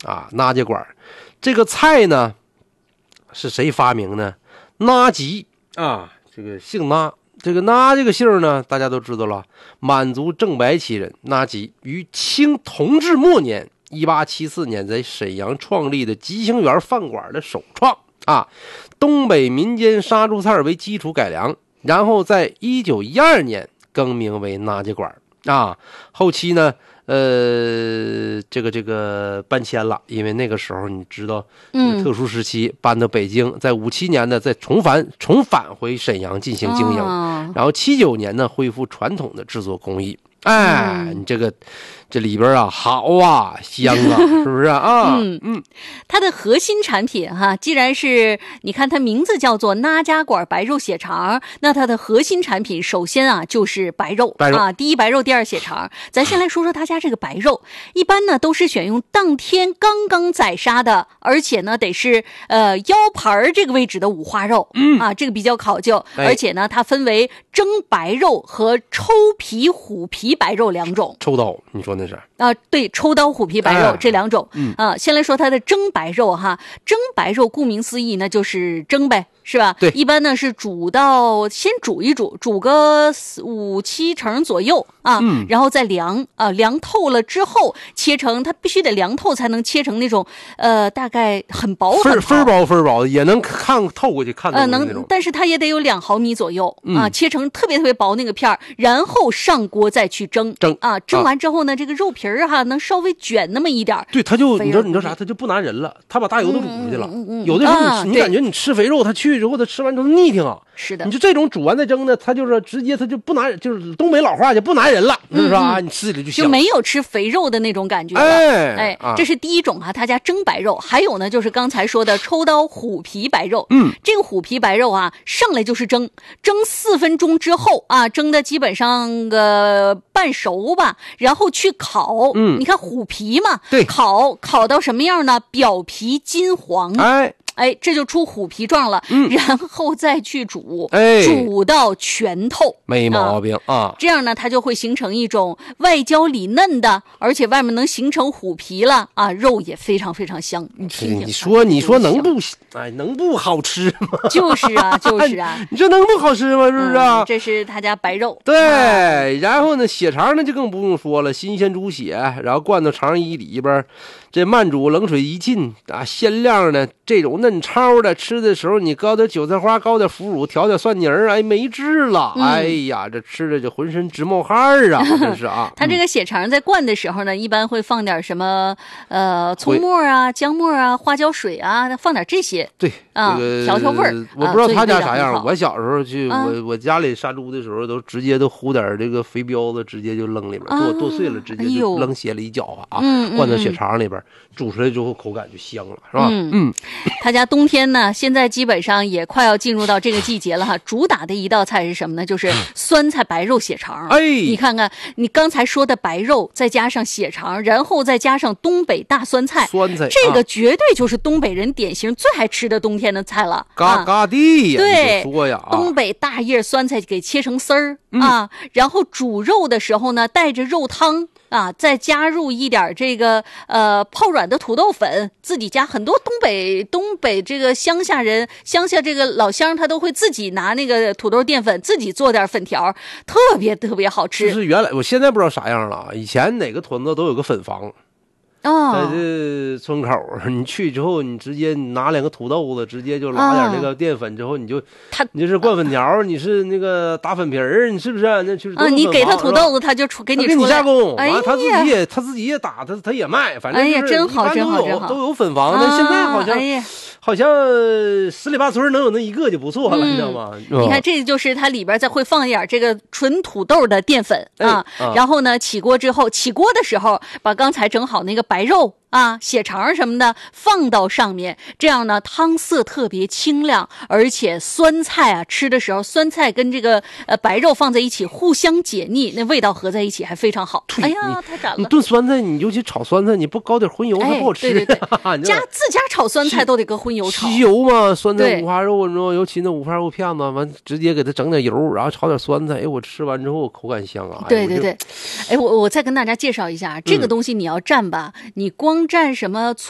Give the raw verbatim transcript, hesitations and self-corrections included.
啊，那家馆这个菜呢是谁发明呢？那吉啊，这个姓那，这个那这个姓呢大家都知道了，满族正白旗人那吉于清同治末年一八七四年在沈阳创立的吉星园饭馆的首创啊，东北民间杀猪菜为基础改良，然后在一九一二年更名为那家馆啊，后期呢呃，这个这个搬迁了，因为那个时候你知道，嗯，特殊时期搬到北京，在五七年呢再重返重返回沈阳进行经营，哦、然后七九年呢恢复传统的制作工艺。哎，嗯、你这个这里边啊，好啊，香啊，是不是啊？ 嗯嗯，它的核心产品哈，既然是你看它名字叫做那家馆白肉血肠，那它的核心产品首先啊就是白肉， 白肉啊，第一白肉，第二血肠。咱先来说说他家这个白肉，一般呢都是选用当天刚刚宰杀的，而且呢得是呃腰盘这个位置的五花肉，嗯啊，这个比较考究， 哎、 而且呢它分为蒸白肉和抽皮虎皮白肉两种。 抽刀，你说那是啊，对，抽刀虎皮白肉、哎、这两种， 嗯啊，先来说它的蒸白肉哈，蒸白肉顾名思义呢就是蒸呗，是吧？ 对， 一般呢是煮到先煮一煮，煮个五七成左右啊， 嗯、 然后再凉啊，凉透了之后切成，它必须得凉透才能切成那种呃大概很薄很薄分薄分薄的，也能看透过去看到呃那种， 能，但是它也得有两毫米左右、 嗯、 啊，切成特别特别薄那个片儿，然后上锅再去蒸蒸啊，蒸完之后呢，啊、这个肉皮儿哈能稍微卷那么一点儿， 对，他就你知道你知道啥，他就不拿人了，他把大油都煮出去了。嗯嗯嗯、有的时候你、啊、你感觉你吃肥肉，他去之后他吃完之后腻挺啊。 是的， 你就这种煮完再蒸的，他就是直接他就不拿，就是东北老话就不拿人了，是不是啊？你吃起来就香， 就没有吃肥肉的那种感觉了。 哎哎， 啊、 这是第一种哈，他家蒸白肉。还有呢，就是刚才说的抽刀虎皮白肉。 嗯， 这个虎皮白肉啊，上来就是蒸，蒸四分钟之后啊，蒸的基本上个半熟吧，然后去烤。 嗯， 你看虎皮嘛， 对， 烤烤到什么样呢？表皮金黄。 哎。 哎，这就出虎皮状了， 嗯， 然后再去煮， 哎， 煮到全透， 没毛病 啊, 啊。 这样呢，它就会形成一种外焦里嫩的，而且外面能形成虎皮了啊，肉也非常非常香。你听听， 你说你说能不哎能不好吃吗？ 就是啊，就是啊， 你这能不好吃吗？是不是啊？ 嗯、这是他家白肉。 对， 啊、 然后呢，血肠呢就更不用说了，新鲜猪血，然后灌到肠衣里边。这慢煮冷水一浸啊，鲜亮的这种嫩超的，吃的时候你搞点韭菜花，搞点腐乳，调点蒜泥儿，哎，没治了、嗯！哎呀，这吃的就浑身直冒汗啊！真是啊！ 它这个血肠在灌的时候呢，一般会放点什么呃葱末啊、姜末啊、花椒水啊，放点这些。 对啊， 这个调调味儿。 我不知道他家啥样。 啊、 我小时候去， 啊、 我我家里杀猪的时候，都直接都糊点这个肥膘子，直接就扔里边，剁、啊、剁碎了，直接就扔血里一搅和啊， 嗯、 灌到血肠里边，煮出来之后口感就香了，是吧？ 嗯嗯。他家冬天呢，现在基本上也快要进入到这个季节了哈。主打的一道菜是什么呢？就是酸菜白肉血肠。 哎， 你看看，你刚才说的白肉，再加上血肠，然后再加上东北大酸菜， 酸菜这个绝对就是东北人典型最爱吃的冬天的菜了。 嘎嘎地呀， 对， 说呀， 东北大叶酸菜给切成丝儿、 嗯、 啊，然后煮肉的时候呢，带着肉汤。啊，再加入一点这个呃泡软的土豆粉，自己家很多东北东北这个乡下人乡下这个老乡，他都会自己拿那个土豆淀粉自己做点粉条，特别特别好吃。 就是原来我现在不知道啥样了，以前哪个屯子都有个粉房。 哦， 在这村口，你去之后，你直接拿两个土豆子，直接就拉点那个淀粉，之后你就， 他你是灌粉条，你是那个打粉皮儿，你是不是？那就是啊，你给他土豆子，他就出给你给你加工， 哎呀， 他自己也他自己也打，他他也卖，反正哎呀，真好真好真好， 都有粉房，但现在好像。 哎呀， 好像十里八村能有那一个就不错了，嗯、你知道吗？ 你看，这就是它里边再会放一点这个纯土豆的淀粉啊， 哎啊然后呢，起锅之后，起锅的时候把刚才整好那个白肉啊、血肠什么的放到上面，这样呢，汤色特别清亮，而且酸菜啊，吃的时候酸菜跟这个呃白肉放在一起，互相解腻，那味道合在一起还非常好。哎呀，太赞了！ 你炖酸菜，你尤其炒酸菜，你不搞点荤油，它不好吃。 哎、对对对，家自家炒酸菜都得搁荤油炒。 吸油嘛，酸菜五花肉，你知道，尤其那五花肉片子，完直接给它整点油，然后炒点酸菜，哎，我吃完之后口感香啊！ 对对对，哎，我我再跟大家介绍一下，这个东西你要蘸吧，嗯、你光蘸什么？